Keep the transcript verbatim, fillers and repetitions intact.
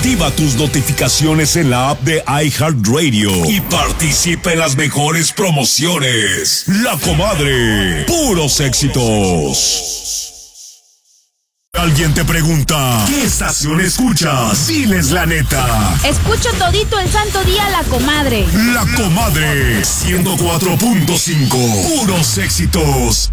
Activa tus notificaciones en la app de iHeartRadio y participa en las mejores promociones. La Comadre, puros éxitos. Alguien te pregunta, ¿qué estación escuchas? Diles la neta. Escucho todito el santo día La Comadre. La Comadre, ciento cuatro punto cinco, puros éxitos.